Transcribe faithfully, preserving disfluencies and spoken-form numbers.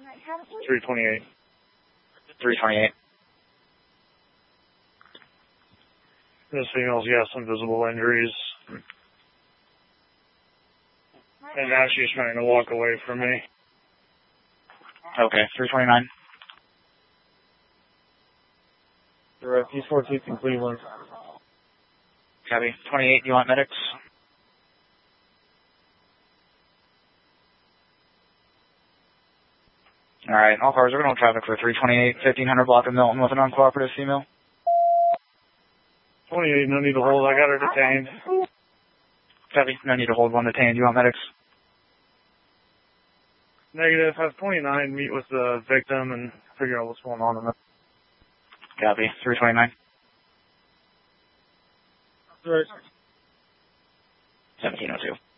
three twenty-eight. three twenty-eight. This female's got some visible injuries. And now she's trying to walk away from me. Okay, three twenty-nine. Direct East fourteenth in Cleveland. Copy. twenty-eight, you want medics? Alright, all cars are going to traffic for three twenty-eight, fifteen hundred block of Milton with an uncooperative female. twenty-eight, no need to hold, I got her detained. Copy, no need to hold, one detained, you want medics? Negative, have twenty-nine meet with the victim and figure out what's going on in it. Copy, three twenty-nine. Right. seventeen oh two.